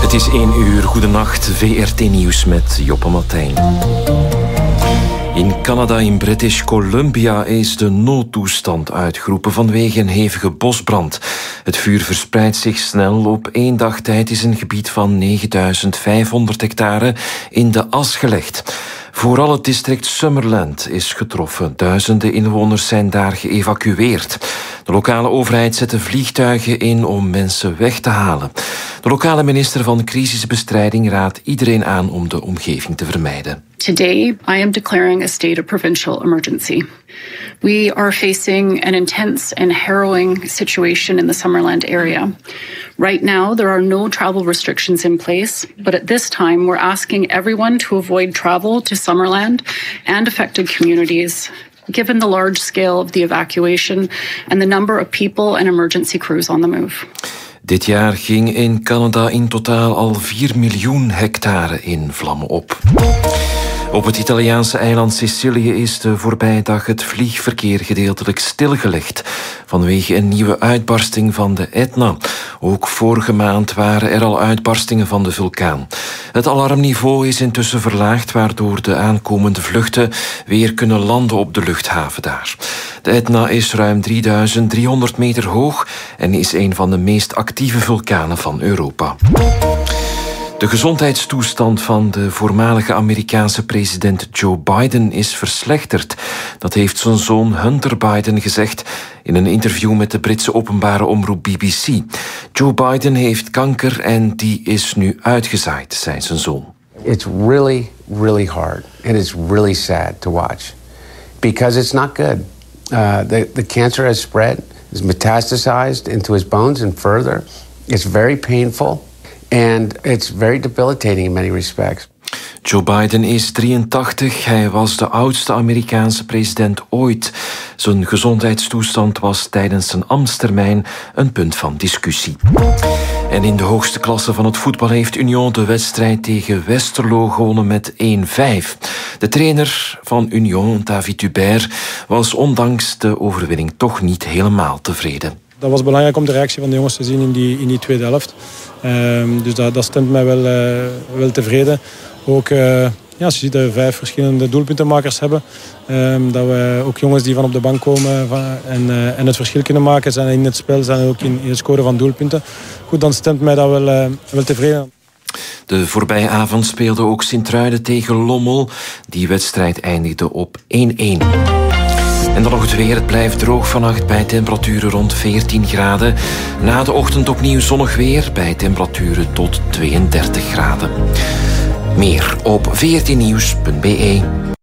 Het is 1 uur. Goedenacht. VRT Nieuws met Joppe Martijn. In Canada, in British Columbia, is de noodtoestand uitgeroepen vanwege een hevige bosbrand. Het vuur verspreidt zich snel. Op 1 dag tijd is een gebied van 9500 hectare in de as gelegd. Vooral het district Summerland is getroffen. Duizenden inwoners zijn daar geëvacueerd. De lokale overheid zette vliegtuigen in om mensen weg te halen. De lokale minister van Crisisbestrijding raadt iedereen aan om de omgeving te vermijden. Today, I am declaring a state of provincial emergency. We are facing an intense and harrowing situation in the Summerland area. Right now, there are no travel restrictions in place, but at this time, we're asking everyone to avoid travel to Summerland and affected communities, given the large scale of the evacuation and the number of people and emergency crews on the move. Dit jaar ging in Canada in totaal al 4 miljoen hectare in vlammen op. Op het Italiaanse eiland Sicilië is de voorbije dag het vliegverkeer gedeeltelijk stilgelegd vanwege een nieuwe uitbarsting van de Etna. Ook vorige maand waren er al uitbarstingen van de vulkaan. Het alarmniveau is intussen verlaagd, waardoor de aankomende vluchten weer kunnen landen op de luchthaven daar. De Etna is ruim 3300 meter hoog en is een van de meest actieve vulkanen van Europa. De gezondheidstoestand van de voormalige Amerikaanse president Joe Biden is verslechterd. Dat heeft zijn zoon Hunter Biden gezegd in een interview met de Britse openbare omroep BBC. Joe Biden heeft kanker en die is nu uitgezaaid, zei zijn zoon. It's really, really hard and it's really sad to watch because it's not good. The cancer has spread, is metastasized into his bones and further. It's very painful. And it's very debilitating in many respects. Joe Biden is 83. Hij was de oudste Amerikaanse president ooit. Zijn gezondheidstoestand was tijdens zijn ambtstermijn een punt van discussie. En in de hoogste klasse van het voetbal heeft Union de wedstrijd tegen Westerlo gewonnen met 1-5. De trainer van Union, David Hubert, was ondanks de overwinning toch niet helemaal tevreden. Dat was belangrijk om de reactie van de jongens te zien in die tweede helft. Dus dat stemt mij wel tevreden. Ook als je ziet dat we 5 verschillende doelpuntenmakers hebben. Dat we ook jongens die van op de bank komen en het verschil kunnen maken. Zijn in het spel, zijn ook in het scoren van doelpunten. Goed, dan stemt mij dat wel tevreden. De voorbije avond speelde ook Sint-Truiden tegen Lommel. Die wedstrijd eindigde op 1-1. En dan nog het weer. Het blijft droog vannacht bij temperaturen rond 14 graden. Na de ochtend opnieuw zonnig weer bij temperaturen tot 32 graden. Meer op vrtnieuws.be.